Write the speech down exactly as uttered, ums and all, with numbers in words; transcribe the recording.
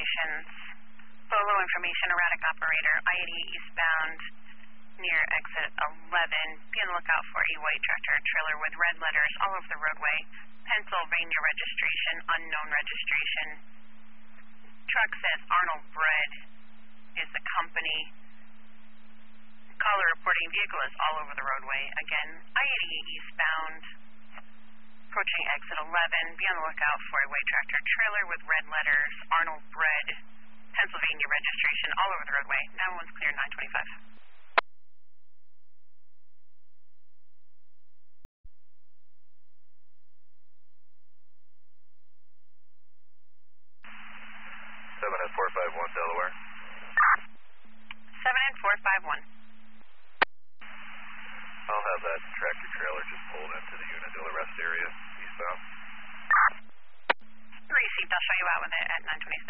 operations. Bolo information, erratic operator, I eighty-eight eastbound near exit eleven. Be on the lookout for a white tractor trailer with red letters all over the roadway. Pennsylvania registration, unknown registration. Truck says Arnold Bread is the company. Caller reporting vehicle is all over the roadway. Again, I eighty-eight eastbound, approaching exit eleven. Be on the lookout for a white tractor trailer with red letters, Arnold Bread, Pennsylvania registration, all over the roadway. nine one one's clear, nine twenty-five. seven N four five one, Delaware. seven N four five one. I'll have that tractor trailer just pulled into the Unadilla rest area, eastbound. Received, I'll show you out with it at nine twenty-six.